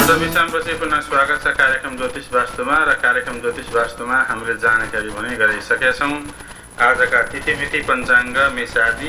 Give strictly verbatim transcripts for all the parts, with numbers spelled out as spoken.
विश्रामपछि पुनः स्वागत छ कार्यक्रम ज्योतिष वास्तुमा र कार्यक्रम ज्योतिष वास्तुमा हामीले जानकारी पनि गराइसकेका छौँ। आजका तिथिमिति पञ्चाङ्ग मेषादि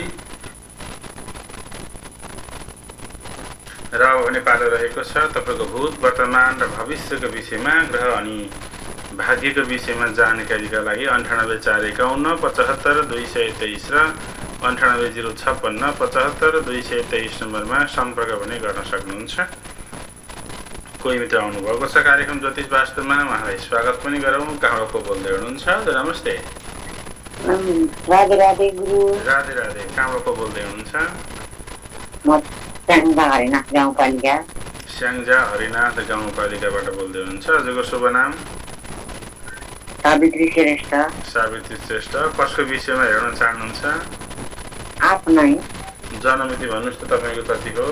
र भने पालो रहेको छ। तपाईँको भूत वर्तमान र भविष्यको विषयमा ग्रह अनि भाग्यको विषयमा जानकारीका लागि अन्ठानब्बे चार एकाउन्न पचहत्तर दुई सय तेइस र अन्ठानब्बे जिरो छप्पन्न पचहत्तर दुई सय तेइस नम्बरमा सम्पर्क पनि गर्न सक्नुहुन्छ। कोही मित्र आउनुभएको छ कार्यक्रम ज्योतिष वास्तुमा, उहाँलाई स्वागत पनि गरौँ। कहाँबाट को बोल्दै हुनुहुन्छ? नमस्ते। राधे राधे गुरु। राधे राधे। कहाँबाट को बोल्दै हुनुहुन्छ? म स्याङ्जा हरिनाथ गाउँपालिका। स्याङ्जा हरिनाथ गाउँपालिकाबाट बोल्दै हुनुहुन्छ। हजुरको शुभ नाम? सावित्री श्रेष्ठ। सावित्री श्रेष्ठ। कसको विषयमा हेर्न चाहनुहुन्छ? आफ्नै। जन्ममिति भन्नुहोस् त तपाईँको कति हो?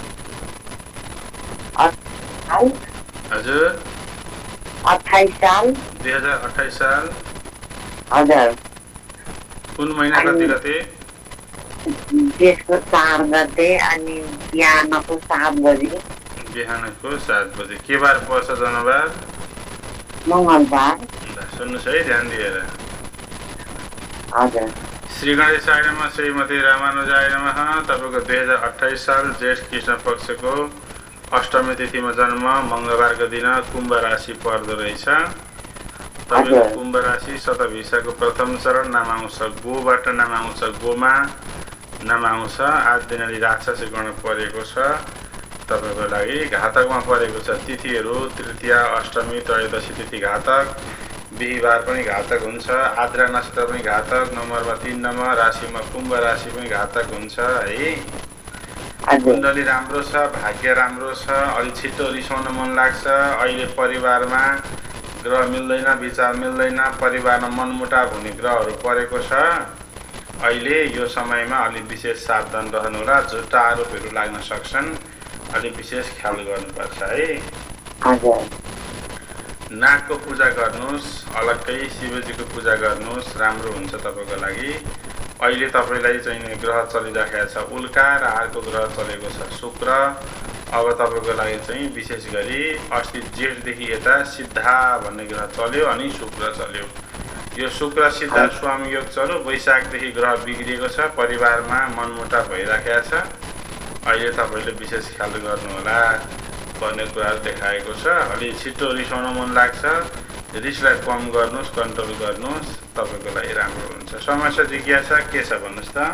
हजुर अट्ठाइस साल। दुई हजार अट्ठाइस साल। हजुर। कुन महिना कति गते? त्यसको चार गते अनि बिहानको सात बजे। बिहानको सात बजे। के बार पर्छ जन्मबार? मङ्गलबार। सुन्नुहोस् है ध्यान दिएर। हजुर। श्री गणेशाय नमः, श्रीमती रामानुजाय नमः। तपाईँको दुई हजार अट्ठाइस साल जेठ कृष्ण पक्षको अष्टमी तिथिमा जन्म, मङ्गलबारको दिन कुम्भ राशि पर्दो रहेछ। तपाईँको कुम्भ राशि शतभिषाको प्रथम चरण नाम आउँछ गोबाट, नाम आउँछ गोमा, नाम आउँछ आज दिनाली राक्षसी गण परेको छ। तपाईँको लागि घातकमा परेको छ। तिथिहरू तृतीया, अष्टमी, त्रयोदशी तिथि घातक, बिहिबार पनि घातक हुन्छ, आद्रा नक्षत्र पनि घातक, नम्बरमा तीन नम्बर, राशिमा कुम्भ राशि पनि घातक हुन्छ है। कुण्डली राम्रो छ, भाग्य राम्रो छ, अलि छिटो रिसाउन मन लाग्छ। अहिले परिवारमा ग्रह मिल्दैन, विचार मिल्दैन, परिवारमा मनमुटाव हुने ग्रहहरू परेको छ। अहिले यो समयमा अलि विशेष सावधान रहनुहोला, झुट्टा आरोपहरू लाग्न सक्छन्, अलि विशेष ख्याल गर्नुपर्छ है। नागको पूजा गर्नुहोस्, अलग्गै शिवजीको पूजा गर्नुहोस्, राम्रो हुन्छ तपाईँको लागि। अहिले तपाईँलाई चाहिँ ग्रह चलिराखेको छ उल्का र अर्को ग्रह चलेको छ शुक्र। अब तपाईँको लागि चाहिँ विशेष गरी अस्ति जेठदेखि यता सिद्धा भन्ने ग्रह चल्यो अनि शुक्र चल्यो। यो शुक्र सिद्धा स्वामी योग चल्यो। वैशाखदेखि ग्रह बिग्रिएको छ, परिवारमा मनमुटाव भइराखेको छ। अहिले तपाईँले विशेष ख्याल गर्नुहोला भन्ने कुराहरू देखाएको छ। अलि छिटो रिसाउन मन लाग्छ, रिसलाई कम गर्नुहोस्, कन्ट्रोल गर्नुहोस्, तपाईँको लागि राम्रो हुन्छ। समस्या जिज्ञासा के छ भन्नुहोस् त?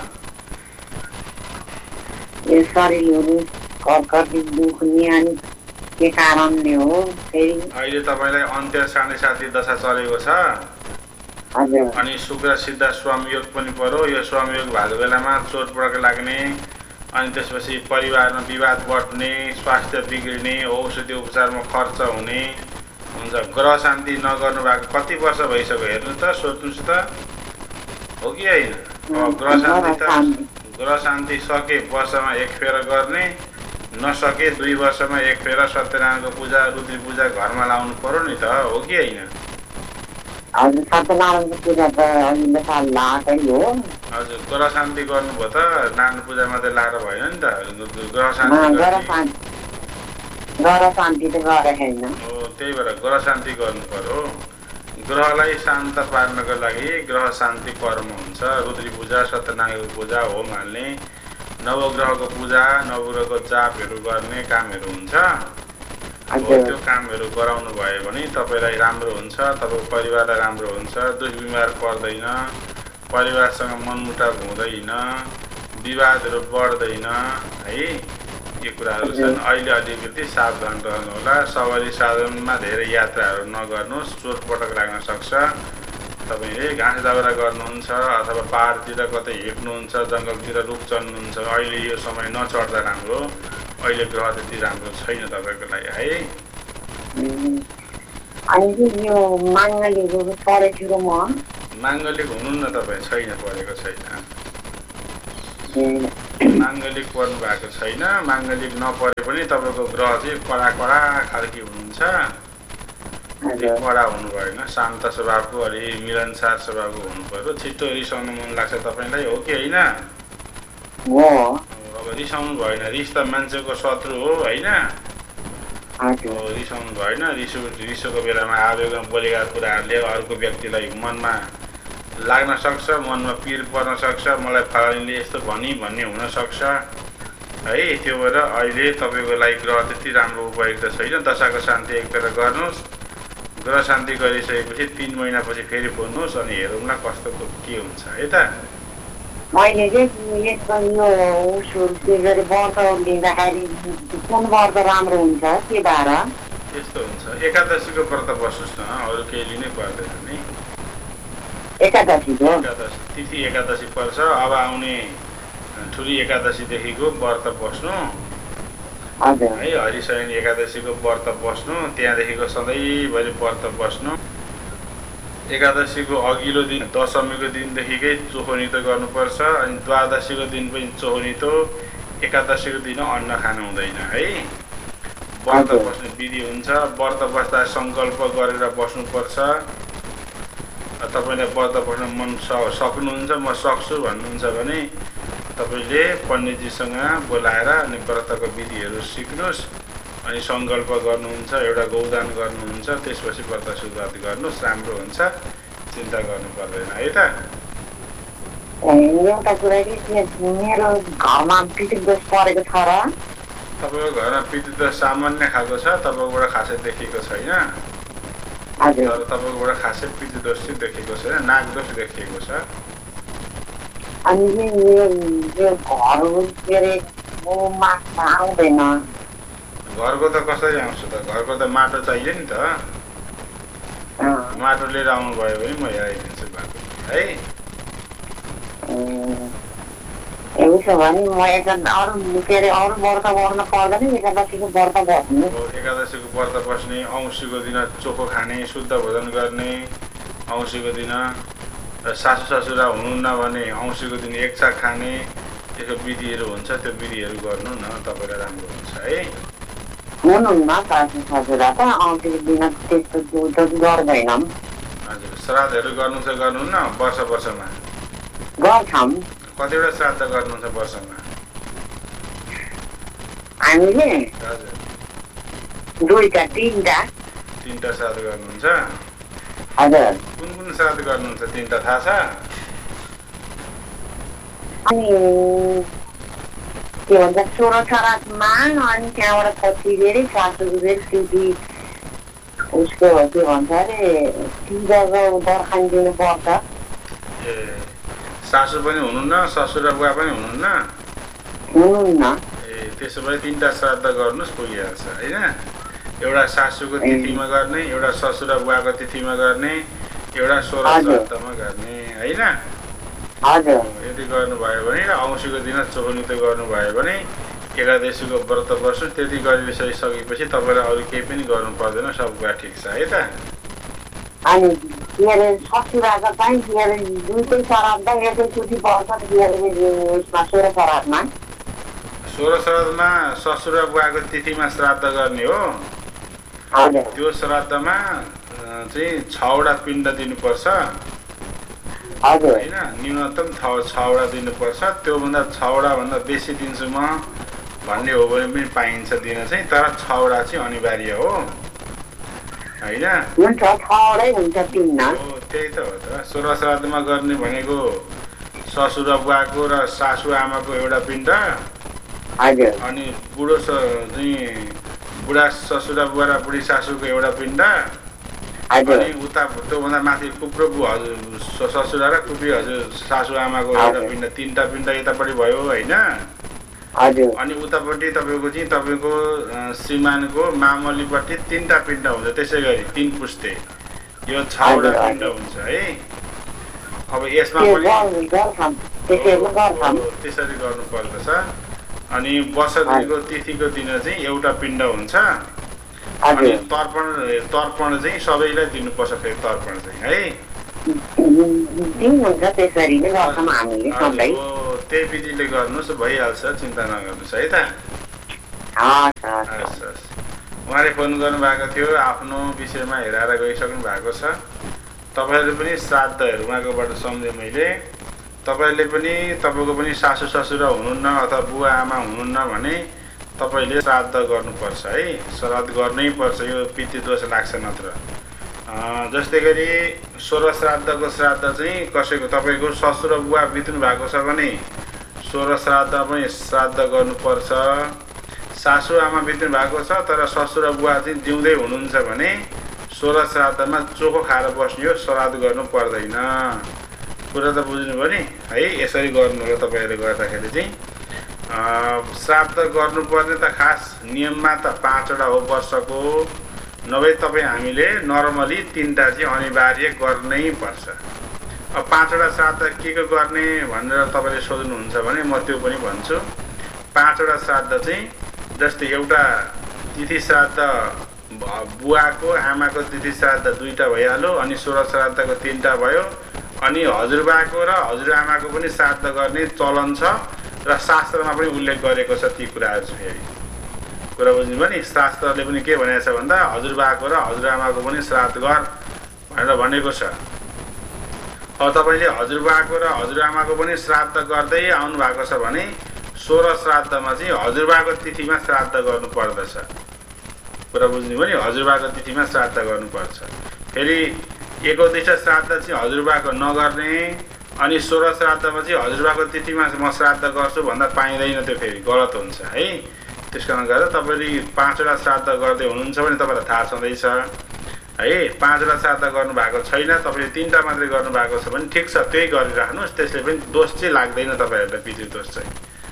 यो शरीरहरू कर्कटी दुख्ने अनि के कारणले हो? फेरि अहिले तपाईँलाई अन्त्य साढे साथी दशा चलेको छ। हजुर। अनि शुक्र सिद्ध स्वामयोग पनि पर्यो। यो स्वामयोग भएको बेलामा चोटपटक लाग्ने, अनि त्यसपछि परिवारमा विवाद बढ्ने, स्वास्थ्य बिग्रिने, औषधि उपचारमा खर्च हुने हुन्छ। ग्रह शान्ति नगर्नु भएको कति वर्ष भइसक्यो हेर्नु त, सोध्नुहोस् त, हो कि होइन? ग्रह शान्ति त ग्रह शान्ति सके वर्षमा एक फेर गर्ने, नसके दुई वर्षमा एक फेर सत्यनारायणको पूजा, रुद्री पूजा घरमा लाउनु पर्यो नि त, हो कि होइन? हजुर, सत्यनारायणको पूजा त अहिले साल लाएकै हो। हजुर, ग्रह शान्ति गर्नुभयो त, नारायण पूजा मात्रै लाएर भएन नि त। ग्रह शान्ति ग्रह शान्ति त गरेको छैन। हो, त्यही भएर ग्रह शान्ति गर्नु पर्यो। ग्रहलाई शान्त पार्नको लागि ग्रह शान्ति कर्म हुन्छ। रुद्री पूजा, सत्यनारायणको पूजा, होम हाल्ने, नवग्रहको पूजा, नवग्रहको जापहरू गर्ने कामहरू हुन्छ। त्यो कामहरू गराउनु भयो भने तपाईँलाई राम्रो हुन्छ, तपाईँको परिवारलाई राम्रो हुन्छ, दुख बिमार पर्दैन, परिवारसँग मनमुटाव हुँदैन, विवादहरू बढ्दैन है। यो कुराहरू छन्। अहिले अलिकति सावधान रहनुहोला। सवारी साधनमा धेरै यात्राहरू नगर्नुहोस्, चोटपटक लाग्न सक्छ। तपाईँले घाँस दाउरा गर्नुहुन्छ अथवा पाहाडतिर कतै हिँड्नुहुन्छ, जङ्गलतिर रुख चढ्नुहुन्छ, अहिले यो समय नचढ्दा राम्रो। अहिले ग्रह त्यति राम्रो छैन तपाईँको लागि है। यो माङ्गलिक परेको छु म। माङ्गलिक हुनुहुन्न तपाईँ? छैन, परेको छैन। माङ्गलिक पर्नु भएको छैन। माङ्गलिक नपरे पनि तपाईँको ग्रह चाहिँ कडा कडा खालकी हुनुहुन्छ। कडा हुनु भएन, शान्त स्वभावको, अलि मिलनसार स्वभावको हुनु पर्यो। छिटो रिसाउनु मन लाग्छ तपाईँलाई, हो कि होइन? अब रिसाउनु भएन, रिस त मान्छेको शत्रु हो होइन? हजुर रिसाउनु भएन। रिसो रिसोको बेलामा आवेगमा बोलेका कुराहरूले अर्को व्यक्तिलाई मनमा लाग्न सक्छ, मनमा पिर पर्न सक्छ, मलाई फलानीले यस्तो भनी भन्ने हुनसक्छ है। त्यो भएर अहिले तपाईँको लागि ग्रह त्यति राम्रो उपयुक्त छैन। दशाको शान्ति एकपल्ट गर्नुहोस्। ग्रह शान्ति गरिसकेपछि तिन महिनापछि फेरि बोल्नुहोस् अनि हेरौँला कस्तो के हुन्छ है त। मैले चाहिँ यसको यो उसहरू के गरे व्रत लिँदाखेरि कुन व्रत राम्रो हुन्छ के बार? यस्तो हुन्छ, एकादशीको व्रत बस्नुहोस् न, अरू केही लिनै पर्दैन नि। एकादशीको एकादशी तिथि एकादशी पर्छ। अब आउने ठुली एकादशीदेखिको व्रत बस्नु हजुर है। हरिशयन एकादशीको व्रत बस्नु, त्यहाँदेखिको सधैँभरि व्रत बस्नु। एकादशीको अघिल्लो दिन दशमीको दिनदेखिकै चोखोनितो गर्नुपर्छ। अनि द्वादशीको दिन पनि चोखोनितो, एकादशीको दिन अन्न खानु हुँदैन है। व्रत बस्ने विधि हुन्छ। व्रत बस्दा सङ्कल्प गरेर बस्नुपर्छ। तपाईँलाई व्रत बस्न मन सक्नुहुन्छ, म सक्छु भन्नुहुन्छ भने तपाईँले पण्डितजीसँग बोलाएर अनि व्रतको विधिहरू सिक्नुहोस्। अनि सङ्कल्प गर्नुहुन्छ, एउटा गौदान गर्नुहुन्छ, त्यसपछि व्रत सुरुवात गर्नुहोस्, राम्रो हुन्छ, चिन्ता गर्नु पर्दैन है त। एउटा कुरा कि मेरो घरमा पितृ दोष परेको छ र? तपाईँको घरमा पितृ दोष सामान्य खालको छ, तपाईँकोबाट खासै देखेको छैन। हजुर तर तपाईँकोबाट खासै पितृ दोष चाहिँ देखेको छैन, नाग दोष देखिएको छ। अनि यो यो घर के अरे माछा आउँदैन। घरको त कसरी आउँछ त? घरको त माटो चाहियो नि त। माटो लिएर आउनुभयो भने म आइदिन्छु बाटो है। उसो भने म एक अरू के अरे अरू व्रत गर्न पर्दैन, एकादशीको व्रत बस्नु। एकादशीको व्रत बस्ने, औँसीको दिन चोखो खाने, शुद्ध भोजन गर्ने। औँसीको दिन सासु ससुरा हुनुहुन्न भने औँसीको दिन एक साग खाने, त्यसको विधिहरू हुन्छ, त्यो विधिहरू गर्नु न, तपाईँलाई राम्रो हुन्छ है। हुनुहुन्न सासु ससुरा त औँसीको दिन त्यस्तो गर्दैनौँ। हजुर, श्राद्धहरू गर्नु छ गर्नुहुन्न वर्ष वर्षमा? गर्छौँ। कतिवटा श्राद्ध गर्नुहुन्छ वर्षमा? हामीले हजुर दुईटा तिनटा तिनवटा श्राद्ध गर्नुहुन्छ? हजुर। कुन कुन श्राद्ध गर्नुहुन्छ तिनवटा थाहा छ? अनि के भन्छ सोह्र श्राद्धमा, अनि त्यहाँबाट पछि फेरि सासूको फेरि तिथि उसको के भन्छ अरे तिजको बर्खान दिनुपर्छ। ए सासू पनि हुनुहुन्न, ससुरा बुवा पनि हुनुहुन्न? हुनुहुन्न। ए त्यसो भए तिनवटा श्राद्ध गर्नुहोस्, पुगिहाल्छ होइन। एउटा सासूको तिथिमा गर्ने, एउटा ससुरा बुवाको तिथिमा गर्ने, एउटा सोह्र श्राद्धमा गर्ने होइन। हजुर यदि गर्नुभयो भने र औँसीको दिन चोखोनितो गर्नुभयो भने एकादशीको व्रत बस्नु। त्यति गरिसकेपछि तपाईँलाई अरू केही पनि गर्नु पर्दैन, सब कुरा ठिक छ है त। अनि के अरे ससुराको चाहिँ के अरे दुईटै श्राद्ध एकैचोटि पर्छ के अरे उसमा सोह्र श्राद्धमा? सोह्र श्राद्धमा ससुरा बुवाको तिथिमा श्राद्ध गर्ने हो। हजुर त्यो श्राद्धमा चाहिँ छवटा पिण्ड दिनुपर्छ हजुर होइन। न्यूनतम छ छवटा दिनुपर्छ। त्योभन्दा छवटा भन्दा बेसी दिन्छु म भन्ने हो भने पनि पाइन्छ दिन चाहिँ, तर छवटा चाहिँ अनिवार्य हो होइन। हुन्छ छवटै हुन्छ पिण्ड। हो त्यही त हो त। सोह्र श्राद्धमा गर्ने भनेको ससुरा बुवाको र सासु आमाको एउटा पिण्ड, हजुर अनि बुढो चाहिँ बुढा ससुरा बुवा र बुढी सासूको एउटा पिण्ड, अनि उता त्योभन्दा माथि कुप्रो हजुर ससुरा र कुप्री हजुर सासु आमाको एउटा पिण्ड, तिनवटा पिण्ड यतापट्टि भयो होइन। हजुर अनि उतापट्टि तपाईँको चाहिँ तपाईँको श्रीमानको मामलीपट्टि तिनवटा पिण्ड हुन्छ। त्यसै गरी तिन पुस्ते यो छवटा पिण्ड हुन्छ है। अब यसमा पनि त्यसरी गर्नुपर्दछ। अनि वर्ष दिनको तिथिको दिन चाहिँ एउटा पिण्ड हुन्छ। अनि तर्पण तर्पण चाहिँ सबैलाई दिनुपर्छ फेरि तर्पण चाहिँ है। त्यही विधिले गर्नुहोस्, भइहाल्छ, चिन्ता नगर्नुहोस् है त। हस् हस्। उहाँले फोन गर्नुभएको थियो, आफ्नो विषयमा हेराएर गइसक्नु भएको छ। तपाईँहरू पनि श्राद्धहरू उहाँकोबाट सम्झेँ मैले। तपाईँहरूले पनि तपाईँको पनि सासु ससुरा हुनुहुन्न अथवा बुवा आमा हुनुहुन्न भने तपाईँले श्राद्ध गर्नुपर्छ है, श्राद्ध गर्नै पर्छ, यो पितृदोष लाग्छ नत्र। जस्तै गरी सोह्र श्राद्धको श्राद्ध चाहिँ कसैको तपाईँको ससुर बुवा बित्नु भएको छ भने सोह्र श्राद्ध पनि श्राद्ध गर्नुपर्छ। सासु आमा बित्नु भएको छ तर ससुर बुवा चाहिँ जिउँदै हुनुहुन्छ भने सोह्र श्राद्धमा चोखो खाएर बस्ने हो, श्राद्ध गर्नु पर्दैन। कुरा त बुझ्नुभयो नि है। यसरी गर्नु होला तपाईँहरूले गर्दाखेरि चाहिँ श्राद्ध गर्नुपर्ने त खास नियममा त पाँचवटा हो वर्षको, नभए तपाईँ हामीले नर्मली तिनवटा चाहिँ अनिवार्य गर्नै पर्छ। अब पाँचवटा श्राद्ध के को गर्ने भनेर तपाईँले सोध्नुहुन्छ भने म त्यो पनि भन्छु। पाँचवटा श्राद्ध चाहिँ जस्तै एउटा तिथि श्राद्ध बुवाको आमाको तिथि श्राद्ध दुईवटा भइहाल्यो, अनि सोह्र श्राद्धको तिनवटा भयो, अनि हजुरबाको र हजुरआमाको पनि श्राद्ध गर्ने चलन छ र शास्त्रमा पनि उल्लेख गरेको छ ती कुराहरू चाहिँ। फेरि कुरा बुझ्नुभयो नि, शास्त्रले पनि के भनेको छ भन्दा हजुरबाको र हजुरआमाको पनि श्राद्ध गर भनेर भनेको छ। अब तपाईँले हजुरबाको र हजुरआमाको पनि श्राद्ध गर्दै आउनु भएको छ भने सोह्र श्राद्धमा चाहिँ हजुरबाको तिथिमा श्राद्ध गर्नु पर्दछ। कुरा बुझ्नुभयो नि, हजुरबाको तिथिमा श्राद्ध गर्नुपर्छ। फेरि एकोद्दिष्ट श्राद्ध चाहिँ हजुरबाको नगर्ने, अनि सोह्र श्राद्धमा चाहिँ हजुरबाको तिथिमा म श्राद्ध गर्छु भन्दा पाइँदैन, त्यो फेरि गलत हुन्छ है। त्यस कारण गर्दा तपाईँले पाँचवटा श्राद्ध गर्दै हुनुहुन्छ भने तपाईँलाई थाहा छँदैछ है। पाँचवटा श्राद्ध गर्नुभएको छैन, तपाईँले तिनवटा मात्रै गर्नुभएको छ भने ठिक छ, त्यही गरिराख्नुहोस्, त्यसले पनि दोष चाहिँ लाग्दैन तपाईँहरूलाई, पितृदोष चाहिँ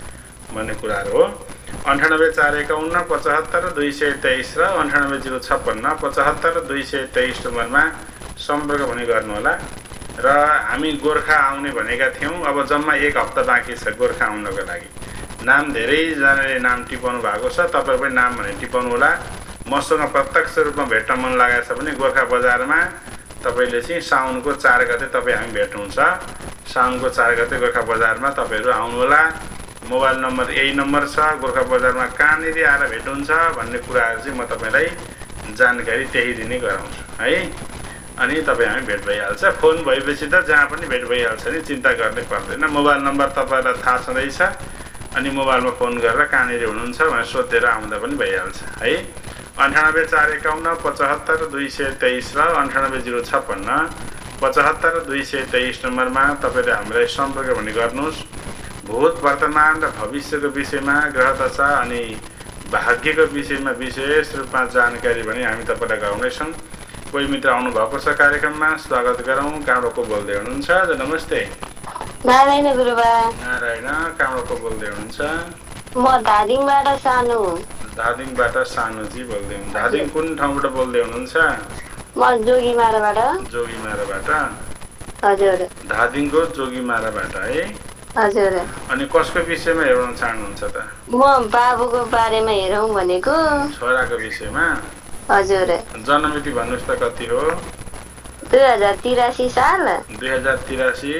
भन्ने कुराहरू हो। अन्ठानब्बे चार एकाउन्न पचहत्तर दुई सय तेइस र अन्ठानब्बे जिरो छप्पन्न पचहत्तर दुई सय तेइस नम्बरमा सम्पर्क पनि गर्नुहोला। र हामी गोर्खा आउने भनेका थियौँ, अब जम्मा एक हप्ता बाँकी छ गोर्खा आउनको लागि। नाम धेरैजनाले नाम टिपाउनु भएको छ, तपाईँ पनि नाम भने टिपाउनु होला। मसँग प्रत्यक्ष रूपमा भेट्न मन लागेको छ भने गोर्खा बजारमा तपाईँले चाहिँ साउनको चार गते तपाईँ हामी भेट्नुहुन्छ। साउनको चार गते गोर्खा बजारमा तपाईँहरू आउनुहोला। मोबाइल नम्बर यही नम्बर छ। गोर्खा बजारमा कहाँनिर आएर भेट्नुहुन्छ भन्ने कुराहरू चाहिँ म तपाईँलाई जानकारी त्यही दिनै गराउँछु है। अनि तपाईँ हामी भेट भइहाल्छ। फोन भएपछि त जहाँ पनि भेट भइहाल्छ नि, चिन्ता गर्नै पर्दैन। मोबाइल नम्बर तपाईँलाई थाहा छँदैछ, अनि मोबाइलमा फोन गरेर कहाँनिर हुनुहुन्छ भनेर सोधेर आउँदा पनि भइहाल्छ है। अन्ठानब्बे चार एकाउन्न पचहत्तर दुई सय तेइस र अन्ठानब्बे जिरो छप्पन्न पचहत्तर दुई सय तेइस नम्बरमा तपाईँले हामीलाई सम्पर्क पनि गर्नुहोस्। भूत वर्तमान र भविष्यको विषयमा, ग्रह दशा अनि भाग्यको विषयमा विशेष रूपमा जानकारी पनि हामी तपाईँलाई गराउनेछौँ। कोही मित्र आउनुभएको छ कार्यक्रममा, स्वागत गरौँ। कहाँबाट बोल्दै हुनुहुन्छ? नमस्ते। नारायण गुरुबा। नारायण, कहाँबाट बोल्दै हुनुहुन्छ? म धादिङबाट सानो। धादिङबाट सानोजी बोल्दै हुनुहुन्छ। धादिङ कुन ठाउँबाट बोल्दै हुनुहुन्छ? म जोगीमाराबाट। जोगीमाराबाट? हजुर। धादिङको जोगीमाराबाट है? हजुर। अनि कसको विषयमा हेर्न चाहनुहुन्छ त? म बाबुको बारेमा हेरौँ भनेको। छोराको विषयमा? हजुर। जन्ममिति भन्नुहोस् त कति हो? दुई हजार तिरासी साल। दुई हजार तिरासी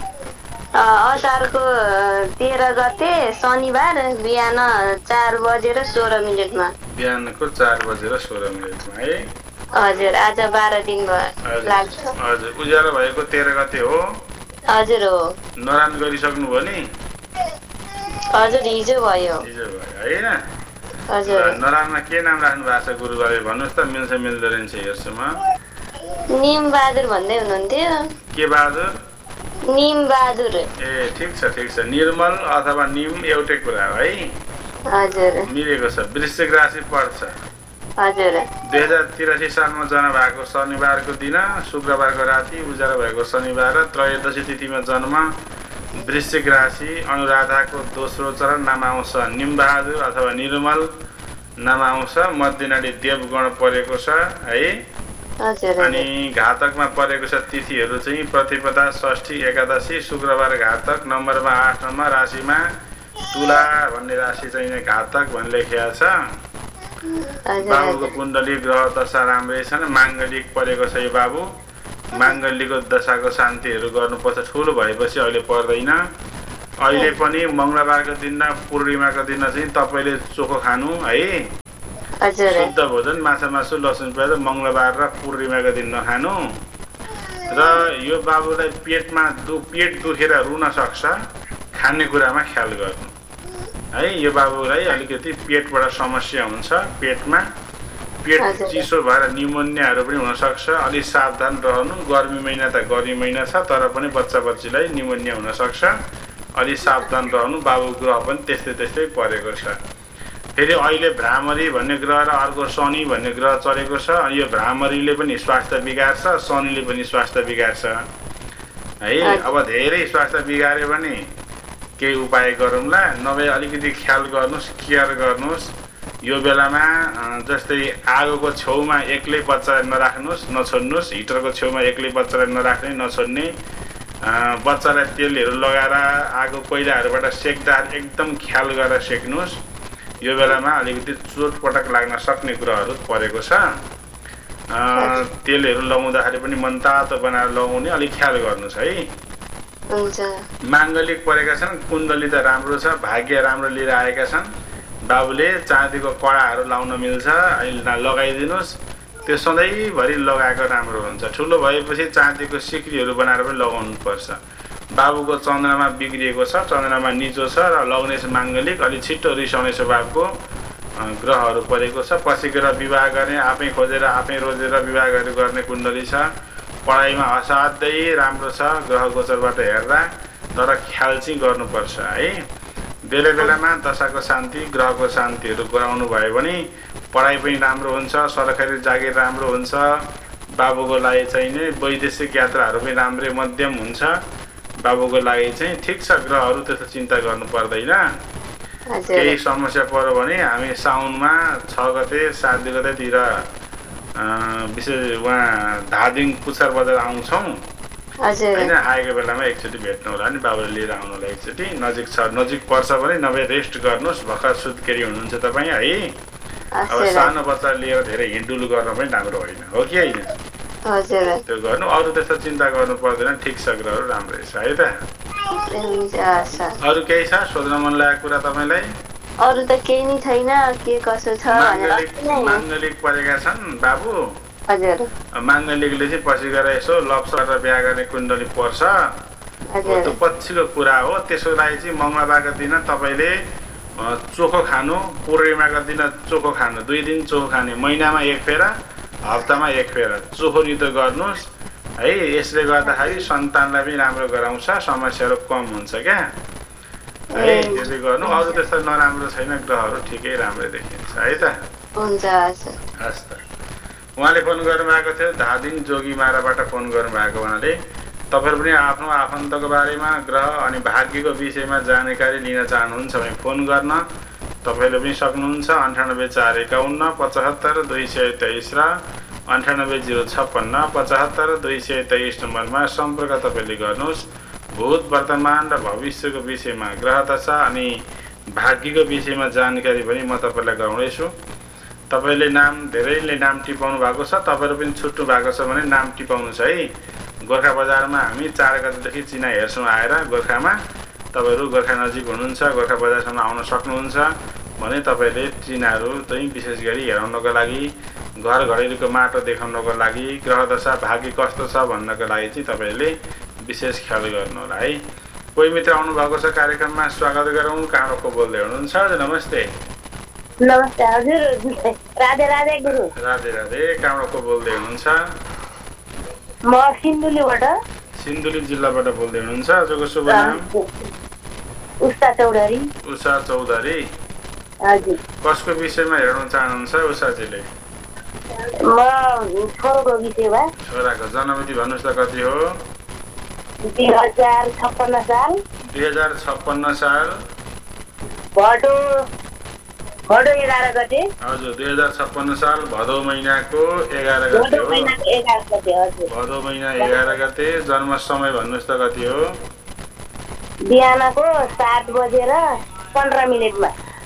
असारको तेह्र गते शनिबार बिहान चार बजेर सोह्र मिनटमा। बिहानको चार बजेर सोह्र मिनटमा है? हजुर। आज बाह्र दिन लाग्छ। हजुर। उज्यालो भएको तेह्र गते हो? हजुर हो। नरान गरिसक्नुभयो नि? हजुर, हिजो भयो। हिजो भयो होइन? हजुर। नरानमा के नाम राख्नु भएको छ गुरुबाले भन्नुहोस् त, मिल्छ मिल्दो रहेछ हेर्छु म। निम बहादुर भन्दै हुनुहुन्थ्यो। के बहादुर? निम बहादुर। ए ठिक छ ठिक छ। निर्मल अथवा निम एउटै कुरा हो है? हजुर। मिलेको छ। वृश्चिक राशि पर्छ। हजुर। दुई हजार तिरासी सालमा जन्म भएको शनिबारको दिन, शुक्रबारको राति उज्यालो भएको शनिबार, त्रयोदशी तिथिमा जन्म, वृश्चिक राशि, अनुराधाको दोस्रो चरण, नाम आउँछ निमबहादुर अथवा निर्मल नाम आउँछ। मध्यनाडी देवगण परेको छ है। अनि घातकमा परेको छ तिथिहरू चाहिँ प्रतिपदा, षष्ठी, एकादशी, शुक्रबार घातक, नम्बरमा आठ नम्बर, राशिमा तुला भन्ने राशि चाहिँ घातक भन्ने लेखिएको छ। बाबुको कुण्डली ग्रह दशा राम्रै छन्। माङ्गलिक परेको छ यो बाबु। माङ्गलिकको दशाको शान्तिहरू गर्नुपर्छ। ठुलो भएपछि अहिले पर्दैन। अहिले पनि मङ्गलबारको दिन र पूर्णिमाको दिन चाहिँ तपाईँले चोखो खानु है, शुद्ध भोजन, माछा मासु, लसुन प्याज मङ्गलबार र पूर्णिमाको दिन नखानु। र यो बाबुलाई पेटमा दु पेट दुखेर रुन सक्छ, खानेकुरामा ख्याल गर्नु। है यो बाबुलाई अलिकति पेटबाट समस्या हुन्छ पेटमा पेट चिसो भएर निमोनियाहरू पनि हुनसक्छ अलिक सावधान रहनु गर्मी महिना त गर्मी महिना छ तर पनि बच्चा बच्चीलाई निमोनिया हुनसक्छ अलि सावधान रहनु बाबु ग्रह पनि त्यस्तै त्यस्तै परेको छ फेरि अहिले भ्रामरी भन्ने ग्रह र अर्को शनि भन्ने ग्रह चलेको छ यो भ्रामरीले पनि स्वास्थ्य बिगार्छ शनिले पनि स्वास्थ्य बिगार्छ है अब धेरै स्वास्थ्य बिगार्यो भने केही उपाय गरौँला नभए अलिकति ख्याल गर्नुस् केयर गर्नुस् यो बेलामा जस्तै आगोको छेउमा एक्लै बच्चालाई नराख्नुस् नछोड्नुस् हिटरको छेउमा एक्लै बच्चालाई नराख्ने नछोड्ने बच्चालाई तेलहरू लगाएर आगो कोइलाहरूबाट सेक्दा एकदम ख्याल गरेर सेक्नुस् यो बेलामा अलिकति चोटपटक लाग्न सक्ने कुराहरू परेको छ तेलहरू लगाउँदाखेरि पनि मनतातो बनाएर लगाउने अलिक ख्याल गर्नुस् है माङ्गलिक परेका छन् कुण्डली त राम्रो छ भाग्य राम्रो लिएर आएका छन् बाबुले चाँदीको कडाहरू लाउन मिल्छ अहिले लगाइदिनुहोस् त्यो सधैँभरि लगाएको राम्रो हुन्छ ठुलो भएपछि चाँदीको सिक्रीहरू बनाएर पनि लगाउनु पर्छ बाबुको चन्द्रमा बिग्रिएको छ चन्द्रमा निचो छ र लगाउनेछ माङ्गलिक अलि छिट्टो रिसाउने स्वभावको ग्रहहरू परेको छ पछि गएर विवाह गर्ने आफै खोजेर आफै रोजेर विवाहहरू गर्ने कुण्डली छ पढाइमा असाध्यै राम्रो छ ग्रह गोचरबाट हेर्दा तर ख्याल चाहिँ गर्नुपर्छ है बेला बेलामा दशाको शान्ति ग्रहको शान्तिहरू गराउनु भयो भने पढाइ पनि राम्रो हुन्छ सरकारी जागिर राम्रो हुन्छ बाबुको लागि चाहिँ नै वैदेशिक यात्राहरू पनि राम्रै मध्यम हुन्छ बाबुको लागि चाहिँ ठिक छ ग्रहहरू त्यस्तो चिन्ता गर्नु पर्दैन केही समस्या पर्यो भने हामी साउनमा छ गते सात गतेतिर विशेष उहाँ धादिङ पुच्छर बजार आउँछौँ होइन आएको बेलामा एकचोटि भेट्नु होला नि बाबुले लिएर आउनुलाई एकचोटि नजिक छ नजिक पर्छ भने नभए रेस्ट गर्नुहोस् भर्खर सुत्केरी हुनुहुन्छ तपाईँ है अब सानो बच्चा लिएर धेरै हिँडुल गर्न पनि राम्रो होइन हो कि होइन त्यो गर्नु अरू त्यस्तो चिन्ता गर्नु पर्दैन ठिक छ ग्रहहरू राम्रै छ है त अरू केही छ सोध्न मन लागेको कुरा तपाईँलाई अरू त केही नै छैन के कसो छ माङ्गलिक परेका छन् बाबु हजुर माङ्गलिकले चाहिँ पछि गएर यसो लप्स गरेर बिहा गर्ने कुण्डली पर्छ त्यो पछिको कुरा हो त्यसको लागि चाहिँ मङ्गलबारको दिन तपाईँले चोखो खानु पूर्णिमाको दिन चोखो खानु दुई दिन चोखो खाने महिनामा एक फेरा हप्तामा एक फेरा चोखो नितो गर्नुहोस् है यसले गर्दाखेरि सन्तानलाई पनि राम्रो गराउँछ समस्याहरू कम हुन्छ क्या है त्यसले गर्नु अरू त्यस्तो नराम्रो छैन ग्रहहरू ठिकै राम्रै देखिन्छ है त हुन्छ हस् त उहाँले फोन गर्नुभएको थियो धादिङ जोगीमाराबाट फोन गर्नुभएको उहाँले तपाईहरु पनि आफ्नो आफन्तको बारेमा ग्रह अनि भाग्यको विषयमा जानकारी लिन चाहनुहुन्छ भने फोन गर्न तपाईले पनि सक्नुहुन्छ अन्ठानब्बे चार एकाउन्न पचहत्तर दुई सय तेइस र अन्ठानब्बे जिरो छप्पन्न पचहत्तर दुई सय तेइस नम्बरमा सम्पर्क तपाईले गर्नुहोस् भूत वर्तमान र भविष्यको विषयमा ग्रह दशा अनि भाग्यको विषयमा जानकारी पनि म तपाईलाई गराउँदैछु तपाईले नाम धेरैले नाम टिपाउनु भएको छ तपाईहरु पनि छुट्नु भएको छ भने नाम टिपाउनुस् है गोर्खा बजारमा हामी चार गतेदेखि चिना हेर्छौं आएर गोर्खामा तपाईहरु गोर्खा नजिक हुनुहुन्छ गोर्खा बजारसम्म आउन सक्नुहुन्छ भने तपाईले चिनाहरु चाहिँ विशेष गरी हेराउनको लागि घर घरेलुको माटो देखाउनको लागि ग्रह दशा भाग्य कस्तो छ भन्नको लागि चाहिँ तपाईले विशेष ख्याल गर्नु होला है कोही मित्र आउनु भएको छ कार्यक्रममा स्वागत गरौँ कहाँको बोल्दै हुनुहुन्छ हजुर नमस्ते नमस्ते हजुर राधे राधे गुरु राधे राधे कहाँको बोल्दै हुनुहुन्छ म सिन्धुलीबाट सिन्धुली जिल्लाबाट बोल्दै हुनुहुन्छ हजुरको शुभ नाम उषा चौधरी उषा चौधरी हजुर कसको विषयमा हेर्न चाहनुहुन्छ उषाजीले म छोराको विषयमा छोराको जन्ममिति भन्नुस् त कति हो दुई हजार छप्पन्न साल दुई हजार छप्पन्न साल भदौ भदौ एघार गते हजुर दुई हजार छप्पन्न साल भदौ महिनाको एघार गते हो भदौ महिना एघार गते जन्म समय भन्नुस् त कति हो बिहानको सात बजेर पन्ध्र मिनटमा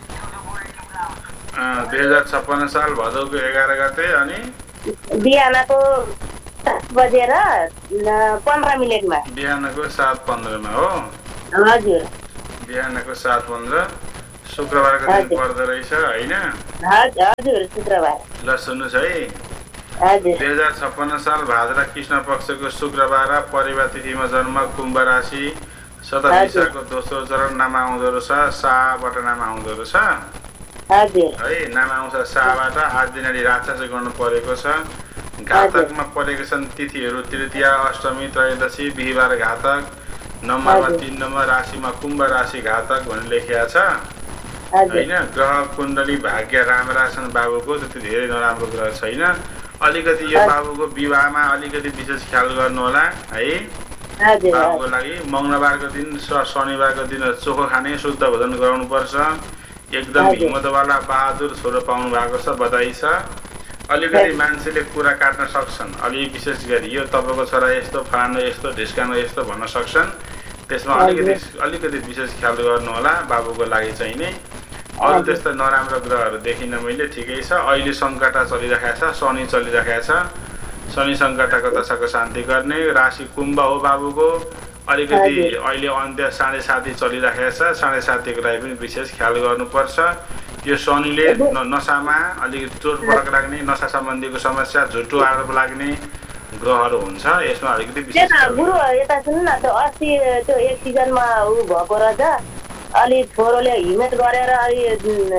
दुई हजार छप्पन्न साल भदौको एघार गते अनि बिहानको सात बजेर पन्ध्र मिनटमा बिहानको सात पन्ध्रमा हो हजुर बिहानको सात पन्ध्र शुक्रबारको दिन पर्दो रहेछ होइन हजुर शुक्रबार ल सुन्नुहोस् है हजुर दुई हजार छप्पन्न साल भाद्र कृष्ण पक्षको शुक्रबार परिवा तिथिमा जन्म कुम्भ राशि शतभिसाको दोस्रो चरण नाम आउँदो रहेछ साबाट नाम आउँदो रहेछ है नाम आउँछ साबाट आठ दिनाडी राक्षस गर्नु परेको छ घातकमा परेका छन् तिथिहरू तृतीया अष्टमी त्रयोदशी बिहिबार घातक नम्बरमा तीन नम्बर राशिमा कुम्भ राशि घातक भनेर लेखिया छ हैन ग्रह कुण्डली भाग्य राम्रा छन् बाबुको त्यति धेरै नराम्रो ग्रह छैन अलिकति यो बाबुको विवाहमा अलिकति विशेष ख्याल गर्नु होला है बाबुको लागि मंगलबारको दिन शनिबारको दिन चोखो खाने शुद्ध भोजन गराउनु पर्छ एकदम हिम्मतवाला बहादुर छोरो पाउनु भएको छ बधाई छ अलिकति मान्छेले कुरा काट्न सक्छन् अलि विशेष गरी यो तपाईको छोरा यस्तो फलानो यस्तो ढिस्कानो यस्तो भन्न सक्छन् त्यसमा अलिकति अलिकति विशेष ख्याल गर्नु होला बाबुको लागि चाहिँ नै अरु त्यस्तो नराम्रो ग्रहहरू देखिन मैले ठिकै छ अहिले संकटा चलिरहेको छ शनि चलिरहेको छ शनि संकटाको दशाको शान्ति गर्ने राशि कुम्भ हो बाबुको अलिकति अहिले अन्त्य साढे साती चलिरहेको छ साढे सातीको लागि पनि विशेष ख्याल गर्नुपर्छ यो शनिले नसामा अलिकति चोटपटक लाग्ने नशा सम्बन्धीको समस्या झुटो आरोप लाग्ने ग्रहहरू हुन्छ यसमा अलिकति विशेष गुरु यता सुन्नु न त्यो अस्ति त्यो एक सिजनमा उ भएको रहेछ अलि छोरोले हिम्मत गरेर अलि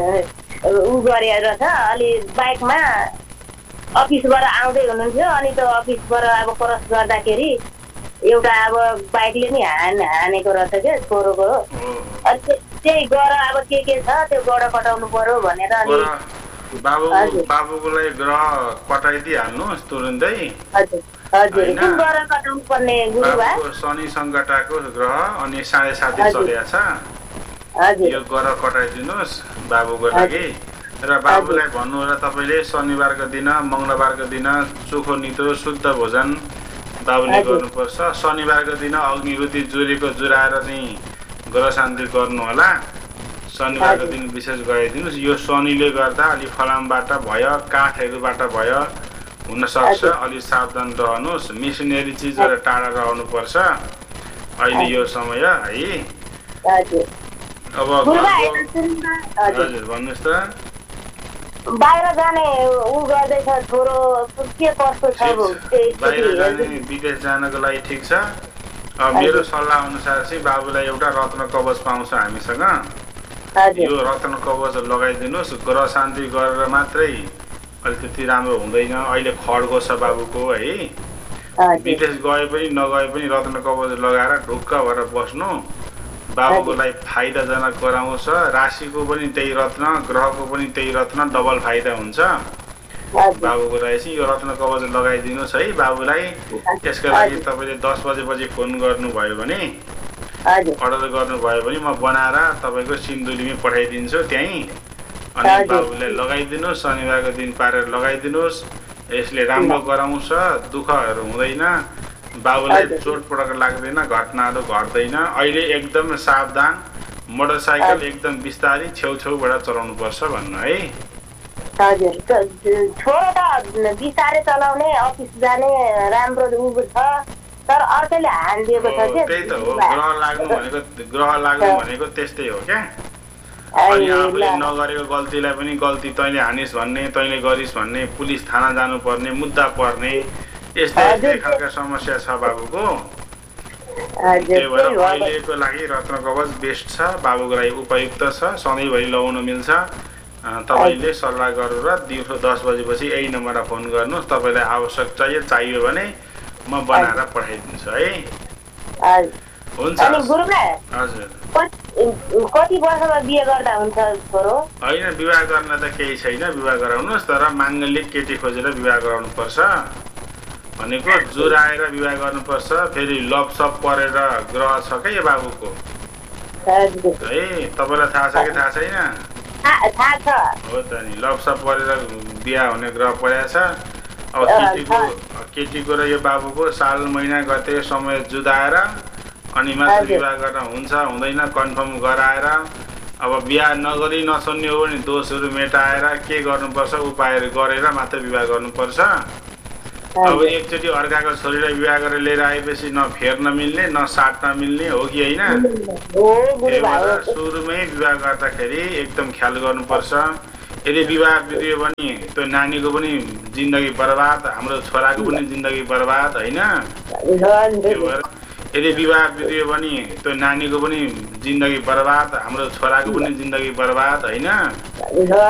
उ गरेर छ अलि बाइकमा अफिसबाट आउँदै हुनुहुन्थ्यो अनि त्यो अफिसबाट अब क्रस गर्दाखेरि एउटा अब बाइकले नि हान हानेको रहेछ के छोरोको अनि त्यही गर अब के के छ त्यो गड कटाउनु पर्यो भनेर अनि बाबु बाबुकोलाई ग्रह कटाइदिइहाल्नुहोस् तुरुन्तै हजुर हजुर कुन गर कटाउनु पर्ने गुरुबा शनि संकटाको ग्रह अनि साढे साती चलेको छ हजुर यो गर कटाइदिनुहोस् बाबुको लागि र बाबुलाई भन्नु होला तपाईले शनिबारको दिन मंगलबारको दिन चोखो नितो शुद्ध भोजन बाबुले गर्नुपर्छ शनिबारको दिन अग्निहुति जुरेको जुराएर चाहिँ ग्रह शान्ति गर्नु होला शनिबारको दिन विशेष गरिदिनुहोस् यो शनिले गर्दा अलि फलामबाट भयो काठहरूबाट भयो हुन सक्छ अलि सावधान रहनुहोस् मिसनरी चिजबाट टाढा रहनुपर्छ अहिले यो समय है अब हजुर भन्नुहोस् त बाहिर जाने उ गर्दैछ छोरो के कस्तो छ बाहिर जाने विदेश जानको लागि ठिक छ मेरो सल्लाह अनुसार चाहिँ बाबुलाई एउटा रत्न कवच पाउँछ हामीसँग यो रत्न कवच लगाइदिनुहोस् ग्रह शान्ति गरेर मात्रै अलिकति राम्रो हुँदैन अहिले खड्गो छ बाबुको है विदेश गए पनि नगए पनि रत्न कवच लगाएर ढुक्क भएर बस्नु बाबुको लागि फाइदाजनक गराउँछ राशिको पनि त्यही रत्न ग्रहको पनि त्यही रत्न डबल फाइदा हुन्छ बाबुको लागि चाहिँ यो रत्न कवच लगाइदिनुहोस् है बाबुलाई त्यसको लागि तपाईँले दस बजेपछि फोन गर्नुभयो भने अर्डर गर्नुभयो भने म बनाएर तपाईँको सिन्धुलीमै पठाइदिन्छु त्यहीँ अनि बाबुलाई लगाइदिनुहोस् शनिबारको दिन पारेर लगाइदिनुहोस् यसले राम्रो गराउँछ दुःखहरू हुँदैन बाबुलाई चोटपटक लाग्दैन घटनाहरू घट्दैन अहिले एकदम सावधान मोटरसाइकल एकदम बिस्तारै छेउछेउबाट चलाउनु पर्छ भन्नु है हजुर छोरो त बिस्तारै चलाउने अफिस जाने राम्रो उ छ तर अर्कोले हानिदिएको छ के त्यही त हो ग्रह लाग्नु भनेको ग्रह लाग्नु भनेको त्यस्तै हो क्या अनि आफूले नगरेको गल्तीलाई पनि गल्ती तैँले हानिस् भन्ने तैँले गरिस् भन्ने पुलिस थाना जानुपर्ने मुद्दा पर्ने यस्तै यस्तै खालका समस्या छ बाबुको त्यही भएर अहिलेको लागि रत्न कवच बेस्ट छ बाबुको लागि उपयुक्त छ सधैँभरि लगाउन मिल्छ तपाईँले सल्लाह गरेर दिउँसो दस बजेपछि यही नम्बरमा फोन गर्नुहोस् तपाईँलाई आवश्यक चाहियो चाहियो भने म बनाएर पठाइदिन्छु है हुन्छ हजुर कति वर्षमा बिहे गर्दा हुन्छ छोरो होइन विवाह गर्न त केही छैन विवाह गराउनुहोस् तर माङ्गलिक केटी खोजेर विवाह गराउनुपर्छ भनेको जुराएर विवाह गर्नुपर्छ फेरि लपसप परेर ग्रह छ क्या यो बाबुको है तपाईँलाई थाहा छ कि थाहा छैन हो त नि लपसप परेर बिहा हुने ग्रह परेको छ अब केटीको केटीको र यो बाबुको साल महिना गते समय जुदाएर अनि मात्र विवाह गर्न हुन्छ हुँदैन कन्फर्म गराएर अब बिहा नगरी नसुन्ने हो भने दोषहरू मेटाएर के गर्नुपर्छ उपायहरू गरेर मात्र विवाह गर्नुपर्छ अब एकचोटि अर्काको छोरीलाई विवाह गरेर लिएर आएपछि न फेर्न मिल्ने न साट्न मिल्ने हो कि होइन त्यही भएर सुरुमै विवाह गर्दाखेरि एकदम ख्याल गर्नुपर्छ यदि विवाह बिग्रियो भने त्यो नानीको पनि जिन्दगी बर्बाद हाम्रो छोराको पनि जिन्दगी बर्बाद होइन यदि विवाह बिग्रियो भने त्यो नानीको पनि जिन्दगी बर्बाद, हाम्रो छोराको पनि जिन्दगी बर्बाद होइन।